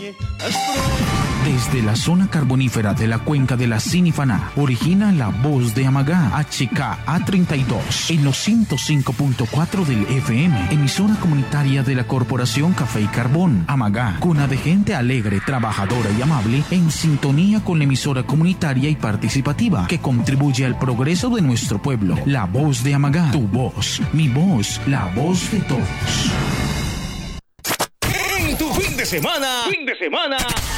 Desde la zona carbonífera de la cuenca de la Sinifaná, origina la voz de Amagá, HKA32, en los 105.4 del FM, emisora comunitaria de la Corporación Café y Carbón. Amagá, cuna de gente alegre, trabajadora y amable, en sintonía con la emisora comunitaria y participativa, que contribuye al progreso de nuestro pueblo. La voz de Amagá, tu voz, mi voz, la voz de todos. En tu fin de semana,